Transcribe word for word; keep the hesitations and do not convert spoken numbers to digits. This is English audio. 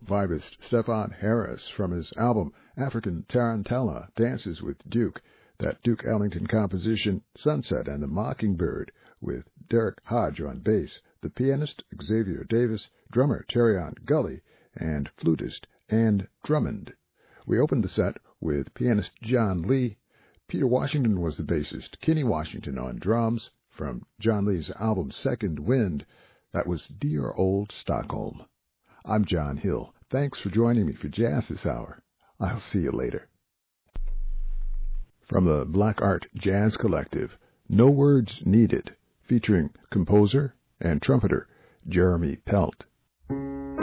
vibist Stefan Harris from his album African Tarantella dances with Duke, that Duke Ellington composition Sunset and the Mockingbird with Derek Hodge on bass, the pianist Xavier Davis, drummer Terrion Gully, and flutist Ann Drummond. We opened the set with pianist John Lee. Peter Washington was the bassist, Kenny Washington on drums. From John Lee's album Second Wind, that was Dear Old Stockholm. I'm John Hill. Thanks for joining me for Jazz this hour. I'll see you later. From the Black Art Jazz Collective, No Words Needed, featuring composer and trumpeter Jeremy Pelt.